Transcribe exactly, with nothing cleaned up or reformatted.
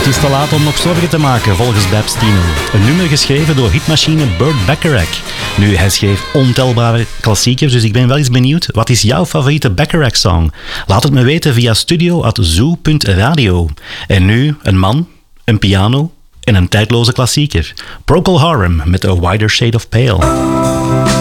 is te laat om nog zorgen te maken, volgens Babs Tino. Een nummer geschreven door hitmachine Burt Bacharach. Nu, hij schreef ontelbare klassiekers, dus ik ben wel eens benieuwd. Wat is jouw favoriete Bacharach-song? Laat het me weten via studio at zoo punt radio. En nu een man, een piano en een tijdloze klassieker. Procol Harum met A Wider Shade of Pale.